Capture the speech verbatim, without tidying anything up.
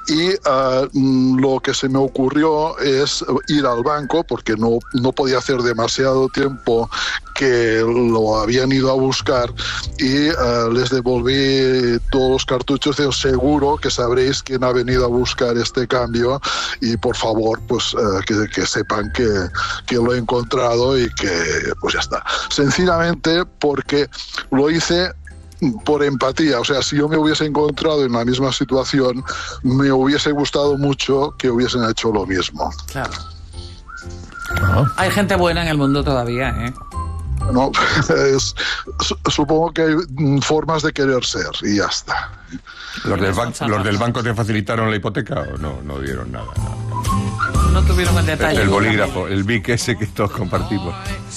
y uh, lo que se me ocurrió es ir al banco, porque no, no podía hacer demasiado tiempo que lo habían ido a buscar, y uh, les devolví todos los cartuchos. De seguro que sabréis quién ha venido a buscar este cambio, y por favor pues uh, que, que sepan que, que lo he encontrado y que pues ya está. Sencillamente porque lo hice por empatía. O sea, si yo me hubiese encontrado en la misma situación, me hubiese gustado mucho que hubiesen hecho lo mismo. Claro. Oh. Hay gente buena en el mundo todavía, ¿eh? No, es, supongo que hay formas de querer ser y ya está. ¿Los del, ban- ¿Los del banco te facilitaron la hipoteca o no? No dieron nada. No tuvieron el detalle. El bolígrafo, el B I C ese que todos compartimos.